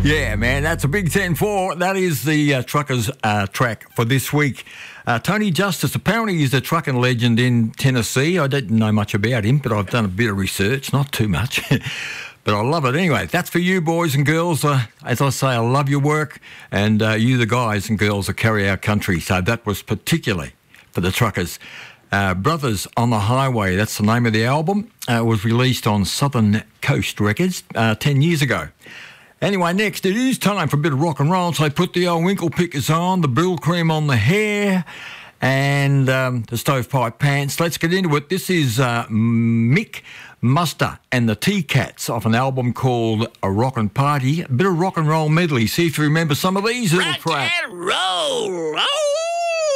Yeah, man, that's a big 10-4. That is the Truckers track for this week. Tony Justice, apparently he's a trucking legend in Tennessee. I didn't know much about him, but I've done a bit of research, not too much. But I love it. Anyway, that's for you, boys and girls. As I say, I love your work, and you, the guys and girls that carry our country. So that was particularly for the Truckers. Brothers on the Highway, that's the name of the album. It was released on Southern Coast Records 10 years ago. Anyway, next, it is time for a bit of rock and roll. So put the old winkle pickers on, the brill cream on the hair, and the stovepipe pants. Let's get into it. This is Mick Muster and the T-Cats off an album called A Rockin' Party. A bit of rock and roll medley. See if you remember some of these little tracks. Rock and roll! Oh!